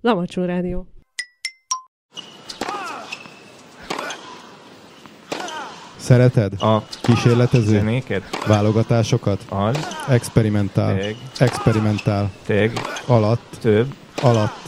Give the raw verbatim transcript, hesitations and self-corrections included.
Lamacsó Rádió. Szereted? A kísérletező? zenéket? Válogatásokat? Az. Experimentál. Teg. Experimentál. Teg. Alatt. Több. Alatt.